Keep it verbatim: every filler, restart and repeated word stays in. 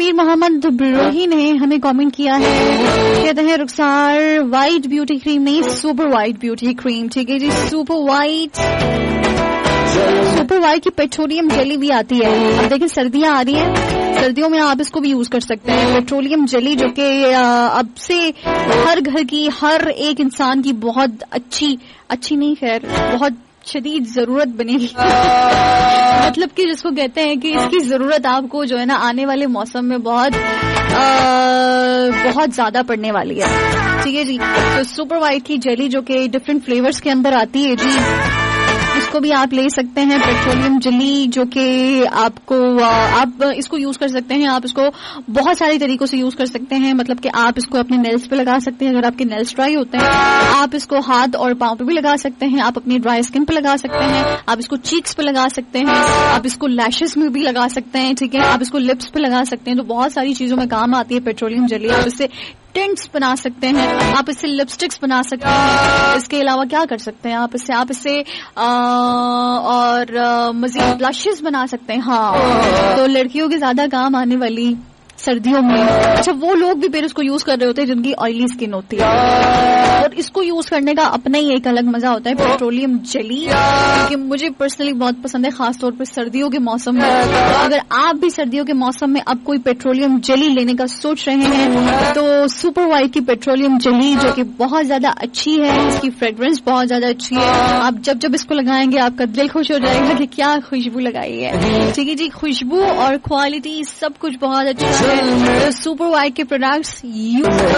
ضمیر محمد بروہی نے ہمیں کامنٹ کیا ہے, کہتے ہیں رخسار وائٹ بیوٹی کریم نہیں سپر وائٹ بیوٹی کریم. ٹھیک ہے جی, سپر وائٹ سپر وائٹ کی پیٹرولیم جیلی بھی آتی ہے. اب دیکھیں سردیاں آ رہی ہیں, سردیوں میں آپ اس کو بھی یوز کر سکتے ہیں. پیٹرولیم جیلی جو کہ اب سے ہر گھر کی ہر ایک انسان کی بہت اچھی اچھی نہیں خیر بہت شدید ضرورت بنے گی. مطلب کہ جس کو کہتے ہیں کہ اس کی ضرورت آپ کو جو ہے نا آنے والے موسم میں بہت بہت زیادہ پڑنے والی ہے. ٹھیک ہے جی, تو سپر وائٹ کی جیلی جو کہ ڈفرینٹ فلیورز کے اندر آتی ہے جی, اس کو بھی آپ لے سکتے ہیں. پیٹرولیم جلی جو کہ آپ کو آپ اس کو یوز کر سکتے ہیں, آپ اس کو بہت سارے طریقوں سے یوز کر سکتے ہیں. مطلب کہ آپ اس کو اپنے نیلز پہ لگا سکتے ہیں, اگر آپ کے نیلز ڈرائی ہوتے ہیں آپ اس کو ہاتھ اور پاؤں پہ بھی لگا سکتے ہیں, آپ اپنی ڈرائی اسکن پہ لگا سکتے ہیں, آپ اس کو چیکس پہ لگا سکتے ہیں, آپ اس کو لیشز میں بھی لگا سکتے ہیں. ٹھیک ہے, آپ اس کو لپس پہ لگا سکتے ہیں. تو بہت ساری چیزوں میں کام آتی ہے پیٹرولیم جلی. آپ اس سے ٹینٹس بنا سکتے ہیں, آپ اس سے لپسٹکس بنا سکتے ہیں. اس کے علاوہ کیا کر سکتے ہیں آپ اس سے آپ اس سے اور مزید بلشز بنا سکتے ہیں. ہاں, تو لڑکیوں کے زیادہ کام آنے والی سردیوں میں. اچھا, وہ لوگ بھی پھر اس کو یوز کر رہے ہوتے ہیں جن کی آئلی اسکن ہوتی ہے, اور اس کو یوز کرنے کا اپنا ہی ایک الگ مزہ ہوتا ہے. پیٹرولیم جلی کیونکہ مجھے پرسنلی بہت پسند ہے, خاص طور پہ سردیوں کے موسم میں. اگر آپ بھی سردیوں کے موسم میں اب کوئی پیٹرولیم جلی لینے کا سوچ رہے ہیں تو سپر وائٹ کی پیٹرولیم جلی جو کہ بہت زیادہ اچھی ہے, اس کی فریگرنس بہت زیادہ اچھی ہے. آپ جب جب اس کو لگائیں گے آپ کا دل خوش ہو جائے گا کہ کیا خوشبو لگائی ہے. ٹھیک ہے جی, خوشبو اور کوالٹی سب کچھ بہت اچھا ہے. سپر وائٹ کے پروڈکٹس یوز